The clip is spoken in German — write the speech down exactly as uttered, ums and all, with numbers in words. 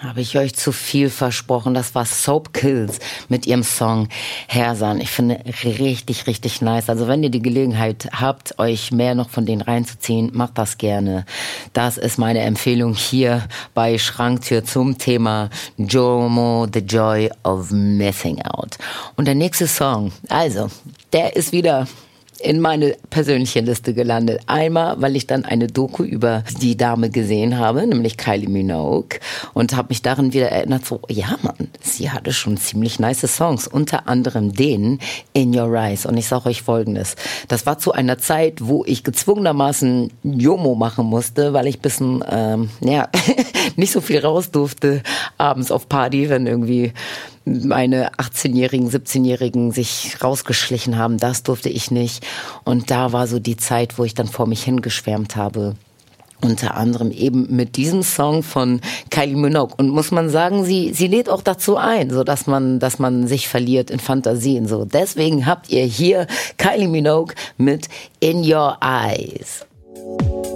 Habe ich euch zu viel versprochen? Das war Soap Kills mit ihrem Song Hersan. Ich finde richtig, richtig nice. Also wenn ihr die Gelegenheit habt, euch mehr noch von denen reinzuziehen, macht das gerne. Das ist meine Empfehlung hier bei Schranktür zum Thema Jomo, The Joy of Missing Out. Und der nächste Song, also, der ist wieder in meine persönliche Liste gelandet. Einmal, weil ich dann eine Doku über die Dame gesehen habe, nämlich Kylie Minogue, und habe mich darin wieder erinnert, so, ja Mann, sie hatte schon ziemlich nice Songs, unter anderem den In Your Eyes. Und ich sage euch Folgendes, das war zu einer Zeit, wo ich gezwungenermaßen Jomo machen musste, weil ich bisschen, ähm, ja, nicht so viel raus durfte abends auf Party, wenn irgendwie meine achtzehnjährigen, siebzehnjährigen sich rausgeschlichen haben. Das durfte ich nicht. Und da war so die Zeit, wo ich dann vor mich hingeschwärmt habe. Unter anderem eben mit diesem Song von Kylie Minogue. Und muss man sagen, sie, sie lädt auch dazu ein, so dass man, dass man sich verliert in Fantasien, so. Deswegen habt ihr hier Kylie Minogue mit In Your Eyes.